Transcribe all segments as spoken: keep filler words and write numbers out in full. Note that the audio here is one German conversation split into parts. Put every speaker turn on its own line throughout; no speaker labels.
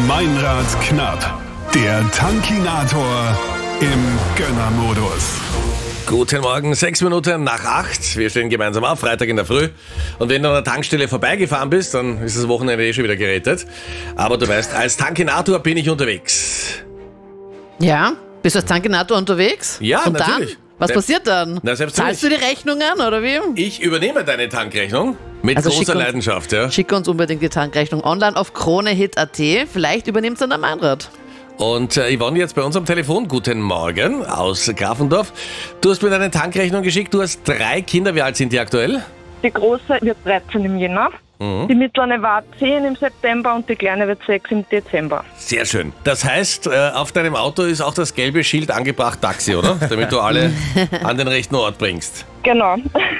Meinrad knapp. Der Tankinator im Gönnermodus.
Guten Morgen, sechs Minuten nach acht. Wir stehen gemeinsam auf, Freitag in der Früh. Und wenn du an der Tankstelle vorbeigefahren bist, dann ist das Wochenende eh schon wieder gerettet. Aber du weißt, als Tankinator bin ich unterwegs.
Ja? Bist du als Tankinator unterwegs?
Ja,
Und
natürlich.
dann? Was
Na,
passiert dann?
na, selbstverständlich.
Zahlst du die Rechnungen oder wie?
Ich übernehme deine Tankrechnung mit
Also
großer
schick uns-
Leidenschaft. Ja.
Schick uns unbedingt die Tankrechnung online auf kronehit punkt at. Vielleicht übernimmt dann der Meinrad.
Und äh, Yvonne jetzt bei uns am Telefon. Guten Morgen aus Grafendorf. Du hast mir deine Tankrechnung geschickt. Du hast drei Kinder. Wie alt sind die aktuell?
Die Große wird dreizehn im Jänner, die Mittlere war zehn im September und die Kleine wird sechs im Dezember.
Sehr schön. Das heißt, äh, auf deinem Auto ist auch das gelbe Schild angebracht, Taxi, oder? Damit du alle an den rechten Ort bringst.
Genau.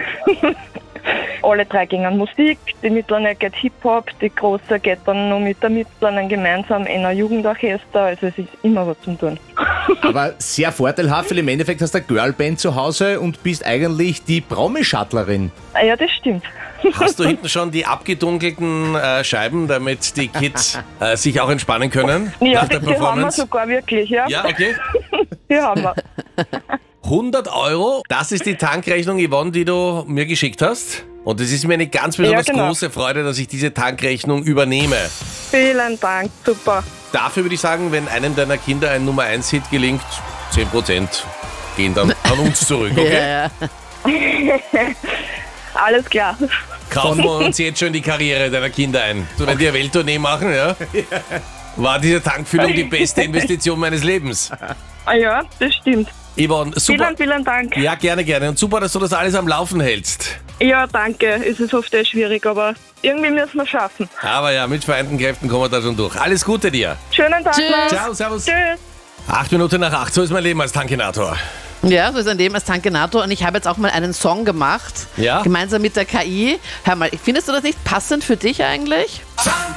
Alle drei gingen Musik, die Mittlere geht Hip-Hop, die Große geht dann noch mit der Mittleren gemeinsam in ein Jugendorchester, also es ist immer was zum tun.
Aber sehr vorteilhaft, weil im Endeffekt hast du eine Girlband zu Hause und bist eigentlich die Promi-Shuttlerin.
Ah ja, das stimmt.
Hast du hinten schon die abgedunkelten äh, Scheiben, damit die Kids äh, sich auch entspannen können
Ja,
nach
die,
der
die haben wir
Performance?
sogar wirklich, ja.
Ja, okay.
Die haben wir.
hundert Euro, das ist die Tankrechnung, Yvonne, die du mir geschickt hast. Und es ist mir eine ganz besonders
Ja, genau.
große Freude, dass ich diese Tankrechnung übernehme.
Vielen Dank, super.
Dafür würde ich sagen, wenn einem deiner Kinder ein Nummer eins Hit gelingt, zehn Prozent gehen dann an uns zurück, okay?
Ja, ja.
Alles klar.
Kaufen wir uns jetzt schon die Karriere deiner Kinder ein. So, wenn die eine Welttournee machen, ja, war diese Tankfüllung die beste Investition meines Lebens.
Ah ja, das stimmt.
Yvonne, super.
Vielen, vielen Dank.
Ja, gerne, gerne. Und super, dass du das alles am Laufen hältst.
Ja, danke. Es ist oft eh schwierig, aber irgendwie müssen wir es schaffen.
Aber ja, mit vereinten Kräften kommen wir da schon durch. Alles Gute dir.
Schönen Tag
Tschüss.
noch.
Ciao, servus.
Tschüss.
Acht Minuten nach acht, so ist mein Leben als Tankinator.
Ja, so ist ein Leben als Tankinator. Und ich habe jetzt auch mal einen Song gemacht,
Ja?
gemeinsam mit der K I. Hör mal, findest du das nicht passend für dich eigentlich?
Fang